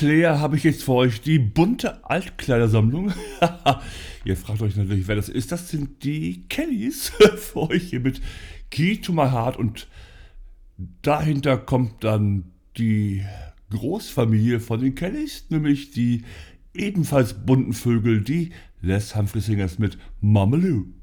Player habe ich jetzt für euch die bunte Altkleidersammlung. Ihr fragt euch natürlich, wer das ist. Das sind die Kellys für euch hier mit Key to My Heart. Und dahinter kommt dann die Großfamilie von den Kellys, nämlich die ebenfalls bunten Vögel, die Les Humphrey Singers mit Mamaloo.